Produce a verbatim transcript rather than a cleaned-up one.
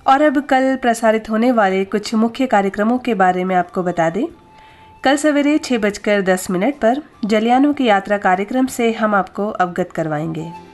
और अब कल प्रसारित होने वाले कुछ मुख्य कार्यक्रमों के बारे में आपको बता दें। कल सवेरे छः बजकर दस मिनट पर जलियानों की यात्रा कार्यक्रम से हम आपको अवगत करवाएंगे।